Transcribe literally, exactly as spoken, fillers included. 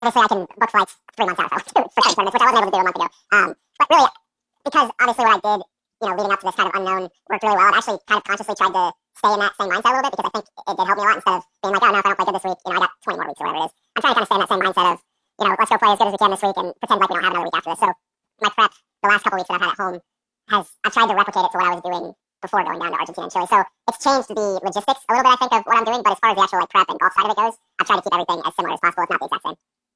obviously I can book flights three months out if I want to for certain tournaments, which I wasn't able to do a month ago. Um, but really, because obviously what I did, you know, leading up to this kind of unknown worked really well. I actually kind of consciously tried to stay in that same mindset a little bit because I think it did help me a lot instead of being like, oh no, if I don't play good this week, you know, I got twenty more weeks or whatever it is. I'm trying to kind of stay in that same mindset of, you know, let's go play as good as we can this week and pretend like we don't have another week after this. So my prep the last couple weeks that I've had at home has, I've tried to replicate it to what I was doing before going down to Argentina and Chile. So it's changed the logistics a little bit, I think, of what I'm doing, but as far as the actual like prep and golf side of it goes, I've tried to keep everything as similar as possible, if not the exact same.